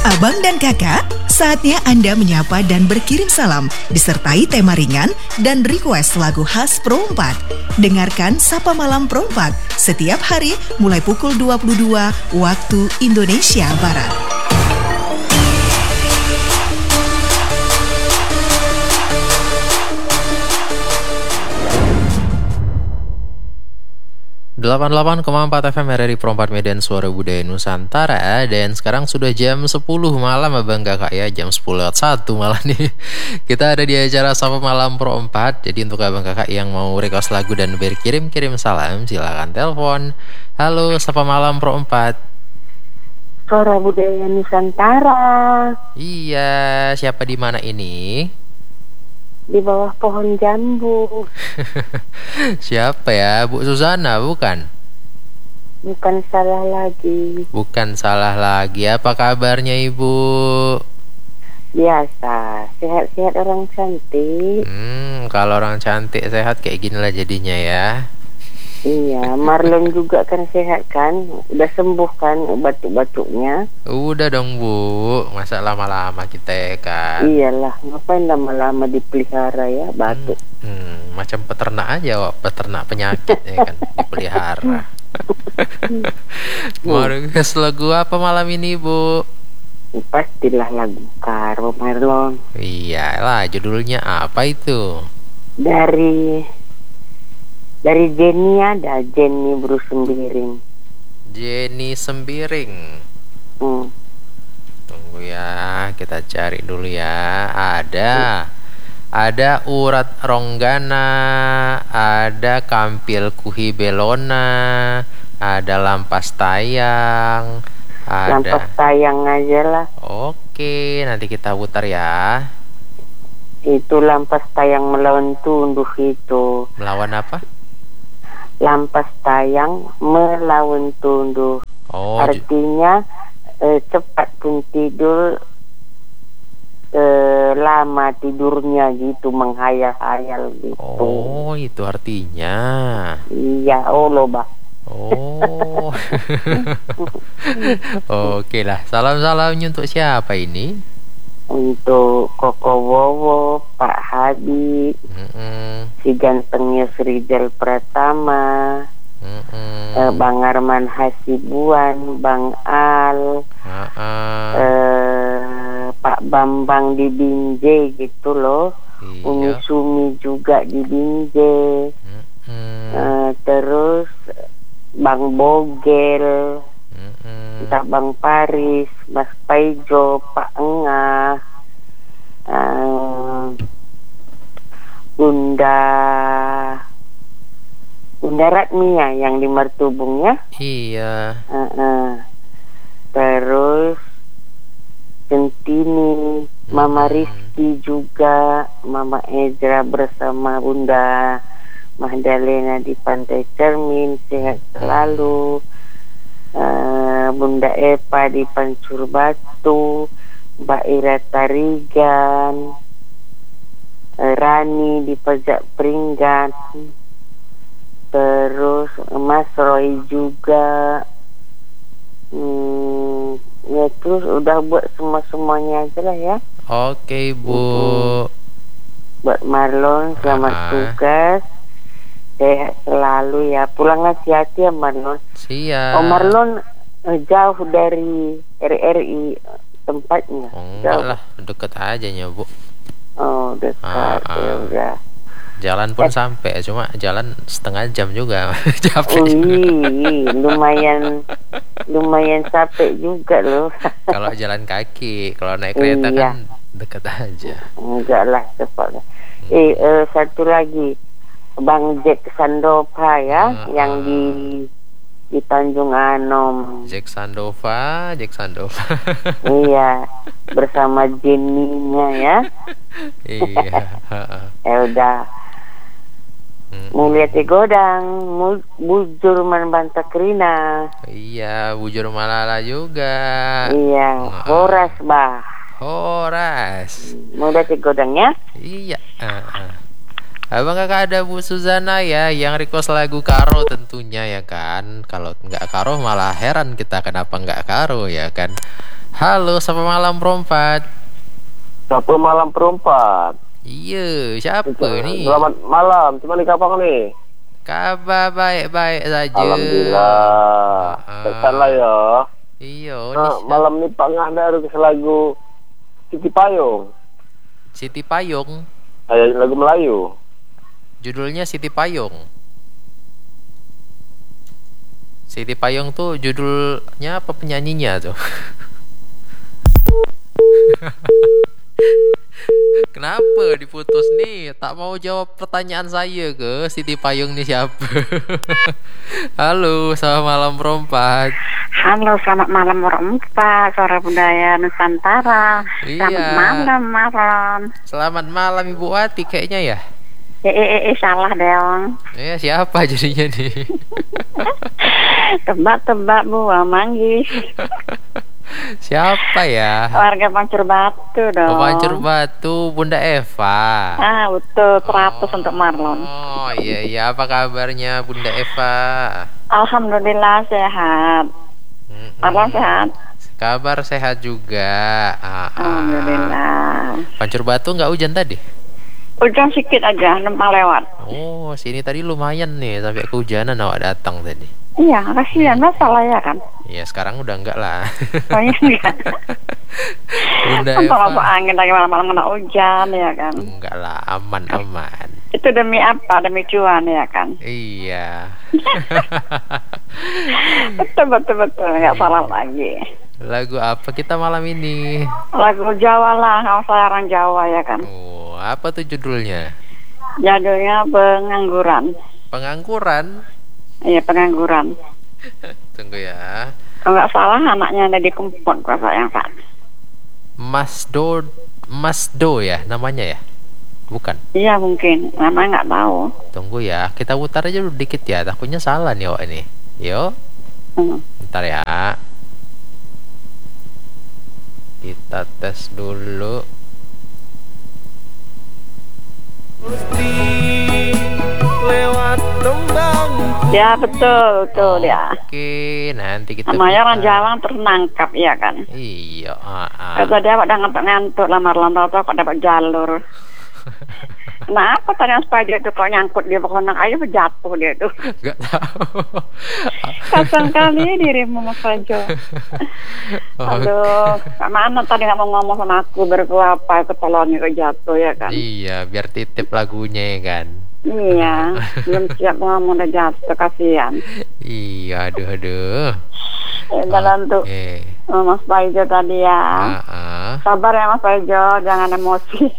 Abang dan kakak, saatnya Anda menyapa dan berkirim salam disertai tema ringan dan request lagu khas Pro 4. Dengarkan Sapa Malam Pro 4 setiap hari mulai pukul 22 waktu Indonesia Barat. Delapan 88,4 FM RRI Pro 4 Medan Suara Budaya Nusantara. Dan sekarang sudah jam 10 malam abang kakak ya. Jam 10.01 malah nih. Kita ada di acara Sapa Malam Pro 4. Jadi untuk abang kakak yang mau request lagu dan berkirim-kirim salam, silakan telepon. Halo Sapa Malam Pro 4. Suara Budaya Nusantara. Iya, siapa di mana ini? Di bawah pohon jambu. Siapa ya? Bu Suzana bukan? Bukan salah lagi. Bukan salah lagi. Apa kabarnya Ibu? Biasa, sehat-sehat orang cantik. Kalau orang cantik sehat kayak gini lah jadinya ya. Iya, Marlon juga kan sehat kan? Udah sembuh kan batuk-batuknya? Udah dong Bu, masa lama-lama kita ya kan? Iyalah, ngapain lama-lama dipelihara ya batuk? Macam peternak aja, Wak. Peternak penyakit ya kan, dipelihara. Mau request lagu apa malam ini Bu? Pastilah lagu Karo Marlon. Iyalah, judulnya apa itu? Dari Jenny ada Jenny Bruce Sembiring. Jenny Sembiring. Tunggu ya, kita cari dulu ya. Ada Urat Ronggana, ada Kampil Kuhi Belona, ada Lampas Tayang, ada Lampas Tayang aja lah. Oke, nanti kita putar ya. Itu Lampas Tayang melawan tunduh itu. Melawan apa? Lampas Tayang melawan tunduh. Artinya cepat pun tidur, lama tidurnya gitu, menghayal-hayal gitu. Oh, itu artinya. Iya, loh bah. Oh. Oke lah. Salam-salamnya untuk siapa ini? Untuk Koko Wowo, Pak Habib, si gantengnya Rizal Pratama, Bang Arman Hasibuan, Bang Al, Pak Bambang di Binjai gitu loh. Iya. Umi Sumi juga di Binjai. Terus Bang Bogel, entah Bang Paris, Mas Paijo, Pak Engah, Bunda Ratmia yang di Martubung ya. Iya. Terus Centini, Mama Rizky juga, Mama Ezra bersama Bunda Mahdalena di Pantai Cermin, sehat selalu. Bunda Epa di Pancur Batu, Mbak Ira Tarigan, Rani di Pajak Peringgan, terus Mas Roy juga. Ya terus udah buat semuanya aja lah ya. Oke Bu. Buat Marlon selamat tugas, sehat selalu ya. Pulang hati-hati ya Marlon. Siap. Marlon jauh dari RRI tempatnya. Enggak lah, deket aja nya Bu. Oh dekat ya udah. Jalan pun sampai, cuma jalan setengah jam juga. Capek juga. lumayan capek juga loh. Kalau jalan kaki, kalau naik kereta kan deket aja. Enggak lah, cepat lah. Satu lagi, Bang Jack Sandova ya, yang di Tanjung Anom. Jack Sandova. Iya, bersama Jenny-nya ya. Iya. Udah. Mulia Tegodang, Bujur Man Bantakrina. Iya, Bujur Malala juga. Iya, Horas bah. Horas. Mulia Tegodang ya. Iya. Abang kakak ada Bu Suzana ya yang request lagu Karo tentunya ya kan. Kalau nggak Karo malah heran kita kenapa nggak Karo ya kan. Halo, sapa malam perempat. Sapa malam perempat. Iya, siapa nih? Selamat malam. Cuma di kapang nih. Kabar baik-baik saja. Alhamdulillah. Salah ya. Iya, malam ini Pak Ngada harus lagu Siti Payung. Siti Payung. Lagu Melayu. Judulnya Siti Payung. Siti Payung tuh judulnya apa penyanyinya tuh? Kenapa diputus nih? Tak mau jawab pertanyaan saya ke Siti Payung nih siapa? Halo, selamat malam perempat. Halo, selamat malam perempat, Suara Budaya Nusantara. Iya. Selamat malam, Marlon. Selamat malam Ibu Wati kayaknya ya. Salah dong. Ya siapa jadinya nih? Tebak-tebak buah manggis. Siapa ya? Warga Pancur Batu dong. Pancur Batu, Bunda Eva. Betul, 100 untuk Marlon. Oh iya, apa kabarnya Bunda Eva? Alhamdulillah sehat. Marlon sehat? Kabar sehat juga. Alhamdulillah. Pancur Batu nggak hujan tadi? Hujan sedikit aja, numpang lewat. Oh, sini tadi lumayan nih, sampai kehujanan awak datang tadi. Iya, kasihan, masalah ya kan? Iya, sekarang udah enggak lah. Soalnya enggak. Bunda Eva. Eva. Angin lagi malam-malam kena hujan ya kan? Enggak lah, aman. Itu demi apa? Demi cuan ya kan? Iya. Betul, nggak salah lagi. Lagu apa kita malam ini? Lagu Jawa lah, kalau saya orang Jawa ya kan? Oh, apa tuh judulnya? Judulnya Pengangguran. Pengangguran? Iya, Pengangguran. Tunggu ya. Kalau nggak salah anaknya ada di Kempot, kalau yang salah. Mas Do ya namanya ya? Bukan? Iya mungkin, namanya nggak tahu. Tunggu ya, kita putar aja dulu dikit ya. Takutnya salah nih Wak ini. Yo. Bentar ya. Kita tes dulu. Ya betul ya. Oke, nanti kita. Namanya orang Jawa ternangkap ya kan. Iya. Kata dia pada ngantuk lah Marlon, tau kok dapat jalur. Nah apa tadi yang sepeda itu kok nyangkut dia pokoknya ayo jatuh dia tuh. Gak tahu. Kasian kali dirimu Mas Fajo. Aduh, mana tadi nggak mau ngomong sama aku berkuapa ketolongnya ke jatuh ya kan? Iya, biar titip lagunya ya kan. Iya, belum siap ngomong udah jatuh, kasihan. Iya, aduh. Jalan tuh Mas Fajo tadi ya. Sabar ya Mas Fajo, jangan emosi.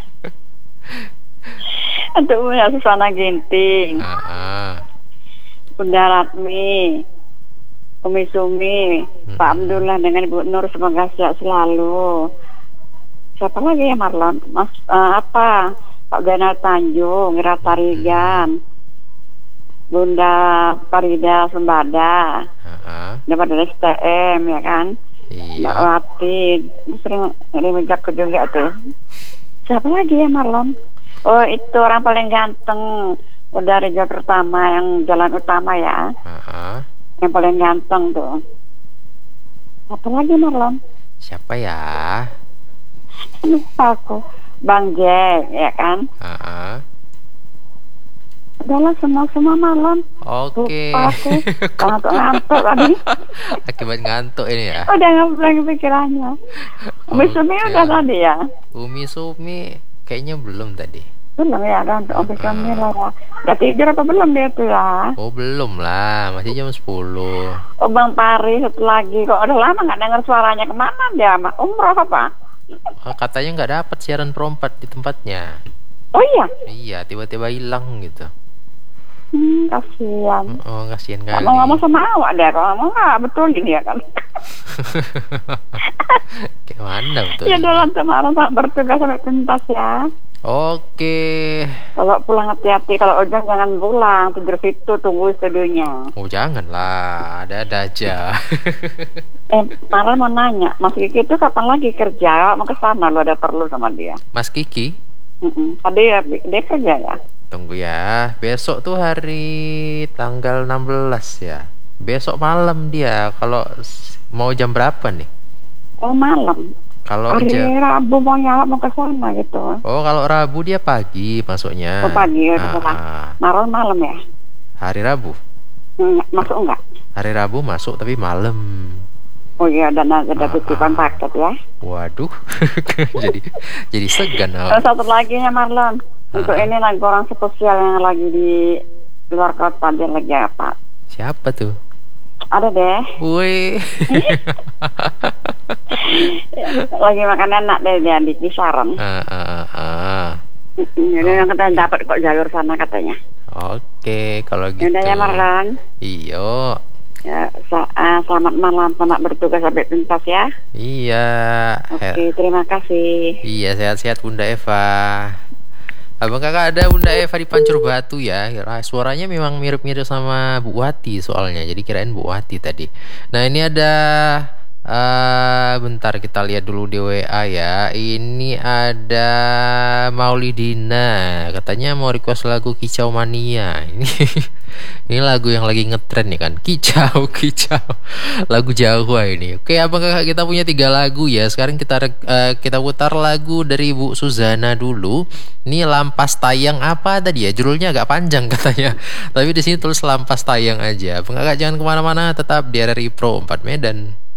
Untuk punya Susana Ginting, Bunda Ratmi, Umi Sumi, Pak Abdullah dengan Ibu Nur, semoga sehat selalu. Siapa lagi ya Marlon? Mas Pak Gana Tanjung, Rata Rigan, Bunda Farida Sembada, dapat dari STM ya kan? Mbak Wati, sering ngejak ke juga tuh. Siapa lagi ya Marlon? Oh itu orang paling ganteng, udah Reja pertama yang jalan utama ya, yang paling ganteng tuh. Apa lagi Marlon? Siapa ya? Lupa aku. Bang Jack ya kan? Udahlah semua Marlon. Oke. Lupa aku. Ngantuk tadi. Akibat ngantuk ini ya. Udah nggak lagi pikirannya. Umi Sumi udah tadi ya. Umi Sumi kayaknya belum tadi. Belum ya, ada untuk Umi Sumi lah ya. Udah tidur apa belum dia tuh ya? Oh belum lah, masih jam 10. Oh Bang Pari satu lagi. Kok udah lama nggak dengar suaranya, kemana dia? Umroh apa? Katanya nggak dapat siaran perompat di tempatnya. Oh iya? Iya, tiba-tiba hilang gitu. Kasihan. Oh, kasihan kali. Mau ngomong sama awak deh, kalau ngomong nggak betul ini ya kan? Kayak mana betul? Ya dalam kemarin bertugas sampai tuntas ya. Oke. Kalau pulang hati-hati, kalau hujan jangan pulang, tidur situ tunggu studionya. Oh janganlah, ada aja. Marah mau nanya, Mas Kiki itu kapan lagi kerja? Mau ke sana lo ada perlu sama dia? Mas Kiki? Tadi ya dia kerja ya. Tunggu ya, besok tuh hari tanggal 16 ya. Besok malam dia, kalau mau jam berapa nih? Oh malam. Kalau hari Rabu mau nyala mau ke sana gitu. Oh kalau Rabu dia pagi masuknya. Oh pagi ya. Malam ya. Hari Rabu. Masuk enggak? Hari Rabu masuk tapi malam. Oh iya, dan ada titipan paket ya. Waduh. jadi segan. Satu lagi ya Marlon. Untuk ini lagu orang spesial yang lagi di luar kota, dia lagi apa? Siapa tuh? Ada deh. Wih. Lagi makan enak deh dia di Kisaran. Jadi yang katanya dapat kok jalur sana katanya. Oke, kalau gitu. Udah ya Marlon. Iyo. Ya, selamat malam, selamat bertugas sampai tuntas ya. Iya. Oke, terima kasih. Iya, sehat-sehat Bunda Eva. Abang kakak ada Bunda Eva di Pancur Batu ya. Suaranya memang mirip-mirip sama Bu Wati soalnya. Jadi kirain Bu Wati tadi. Nah ini ada bentar kita lihat dulu di WA ya. Ini ada Maulidina. Katanya mau request lagu Kicau Mania. Ini lagu yang lagi ngetren nih kan. Kicau. Lagu Jawa ini. Oke abang kakak kita punya 3 lagu ya. Sekarang kita putar lagu dari Bu Suzana dulu. Ini lampas tayang apa tadi ya? Judulnya agak panjang katanya. Tapi di sini tulis lampas tayang aja. Abang kakak jangan kemana-mana. Tetap di RRI Pro 4 Medan.